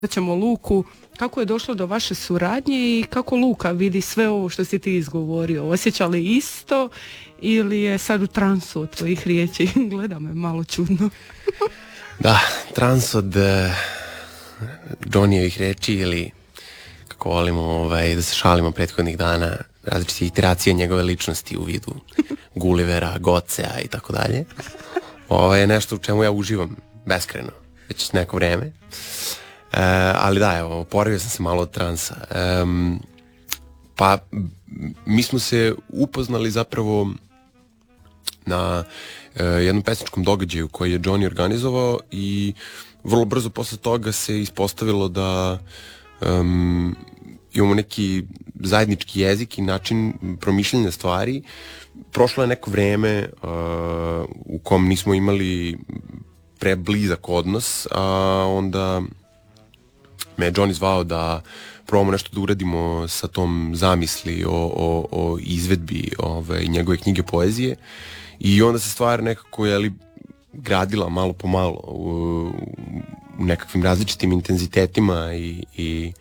ćemo Luku, kako je došlo do vaše suradnje i kako Luka vidi sve ovo što si ti izgovorio. Osjeća li isto ili je sad u transu od tvojih riječi? Gleda me malo čudno. Da, trans od Johnnyjevih reči ili kako volimo da se šalimo prethodnih dana, različite iteracije njegove ličnosti u vidu Gullivera, Gocea i tako dalje. Ovo je nešto u čemu ja uživam beskreno već neko vreme. Ali da, evo, oporavio sam se malo od transa. Pa, mi smo se upoznali zapravo na jednom pesničkom događaju koji je Johnny organizovao i vrlo brzo posle toga se ispostavilo da imamo neki zajednički jezik i način promišljanja stvari. Prošlo je neko vreme u kom nismo imali preblizak odnos, a onda me je Johnny zvao da probamo nešto da uradimo sa tom zamisli o izvedbi njegove knjige poezije i onda se stvar nekako gradila malo po malo u nekakvim različitim intenzitetima i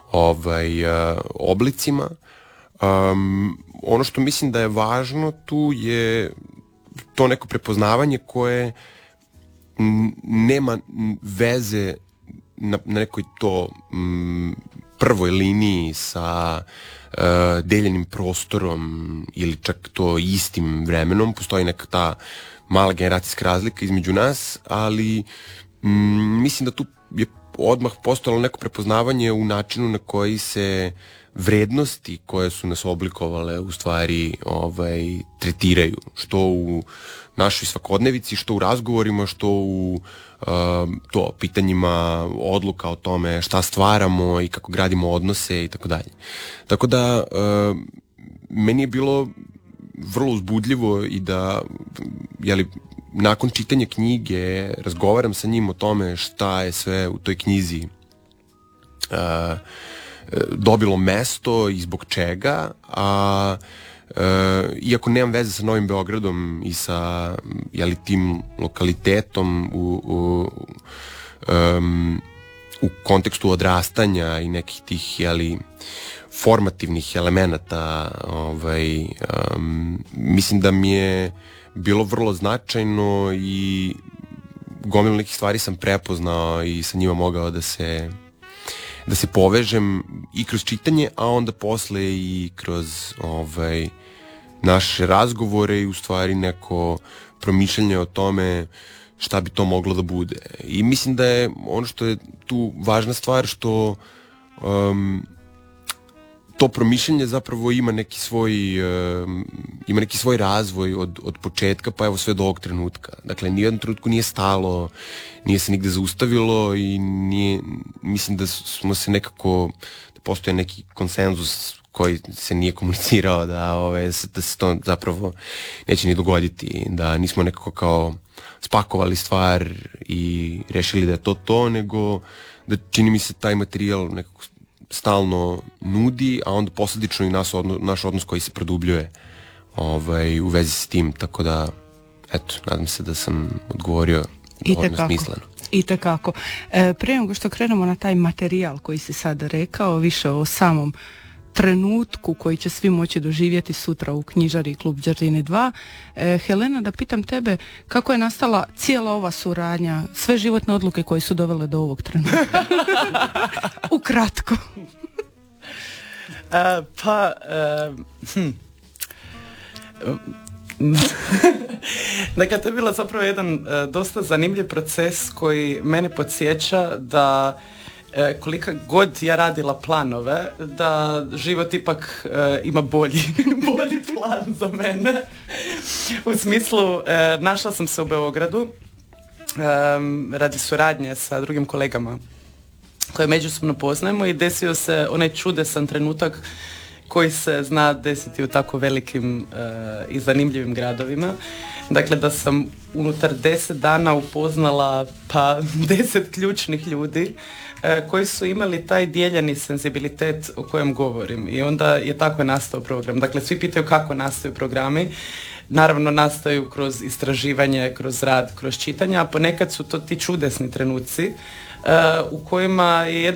oblicima. Ono što mislim da je važno tu je to neko prepoznavanje koje nema veze na nekoj to prvoj liniji sa deljenim prostorom ili čak to istim vremenom. Postoji neka ta mala generacijska razlika između nas, ali mislim da tu je odmah postojalo neko prepoznavanje u načinu na koji se vrednosti koje su nas oblikovale u stvari tretiraju, što u našoj svakodnevici, što u razgovorima, što u pitanjima odluka o tome šta stvaramo i kako gradimo odnose i tako dalje. Tako da meni je bilo vrlo uzbudljivo i da nakon čitanja knjige razgovaram sa njim o tome šta je sve u toj knjizi dobilo mesto i zbog čega, a iako nemam veze sa Novim Beogradom i sa tim lokalitetom u kontekstu odrastanja i nekih tih formativnih elemenata, mislim da mi je bilo vrlo značajno i gomilu nekih stvari sam prepoznao i sa njima mogao da se povežem i kroz čitanje, a onda posle i kroz naše razgovore i u stvari neko promišljanje o tome šta bi to moglo da bude. I mislim da je ono što je tu važna stvar što to promišljanje zapravo ima neki svoj razvoj od početka pa evo sve do ovog trenutka. Dakle, nijednom trenutku nije stalo, nije se nigde zaustavilo i mislim da smo se nekako, da postoje neki konsenzus koji se nije komunicirao da se to zapravo neće ni dogoditi, da nismo nekako kao spakovali stvar i rešili da je to, nego da čini mi se taj materijal nekako stalno nudi, a onda posledično i naš odnos koji se produbljuje u vezi s tim, tako da eto, nadam se da sam odgovorio dovoljno smisleno. Itekako. Prije nego što krenemo na taj materijal koji si sad rekao, više o samom trenutku koji će svi moći doživjeti sutra u knjižari Klub Đerdini 2. Helena, da pitam tebe, kako je nastala cijela ova suradnja, sve životne odluke koje su dovele do ovog trenutka? Ukratko. Dakle, to je bilo zapravo jedan dosta zanimljiv proces koji mene podsjeća da kolika god ja radila planove, da život ipak ima bolji plan za mene. U smislu, našla sam se u Beogradu radi suradnje sa drugim kolegama koje međusobno poznajemo i desio se onaj čudesan trenutak koji se zna desiti u tako velikim i zanimljivim gradovima. Dakle, da sam unutar 10 dana upoznala 10 ključnih ljudi koji su imali taj dijeljeni senzibilitet o kojem govorim. I onda je tako nastao program. Dakle, svi pitaju kako nastaju programi. Naravno, nastaju kroz istraživanje, kroz rad, kroz čitanje, a ponekad su to ti čudesni trenuci u kojima je